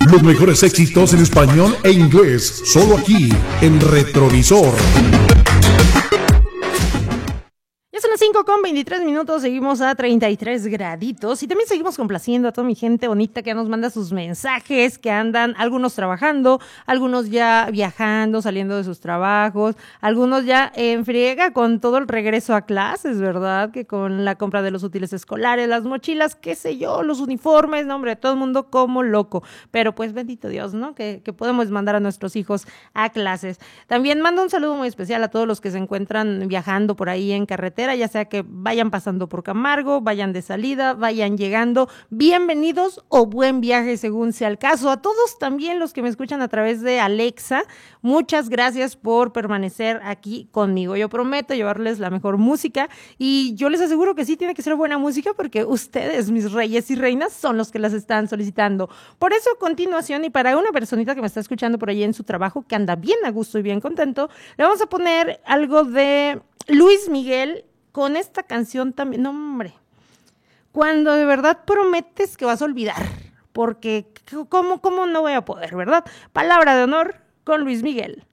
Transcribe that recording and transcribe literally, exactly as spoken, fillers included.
Los mejores éxitos en español e inglés, solo aquí, en Retrovisor. Ya son las cinco con veintitrés minutos, seguimos a treinta y tres graditos y también seguimos complaciendo a toda mi gente bonita que nos manda sus mensajes, que andan algunos trabajando, algunos ya viajando, saliendo de sus trabajos, algunos ya en friega con todo el regreso a clases, ¿verdad? Que con la compra de los útiles escolares, las mochilas, qué sé yo, los uniformes, no hombre, todo el mundo como loco, pero pues bendito Dios, ¿no? Que, que podemos mandar a nuestros hijos a clases. También mando un saludo muy especial a todos los que se encuentran viajando por ahí en carretera, ya sea que vayan pasando por Camargo, vayan de salida, vayan llegando, bienvenidos o buen viaje según sea el caso. A todos también los que me escuchan a través de Alexa, muchas gracias por permanecer aquí conmigo. Yo prometo llevarles la mejor música y yo les aseguro que sí tiene que ser buena música porque ustedes, mis reyes y reinas, son los que las están solicitando. Por eso, a continuación, y para una personita que me está escuchando por ahí en su trabajo, que anda bien a gusto y bien contento, le vamos a poner algo de Luis Miguel con esta canción también. No, hombre, cuando de verdad prometes que vas a olvidar, porque ¿cómo, cómo no voy a poder, verdad? Palabra de honor con Luis Miguel.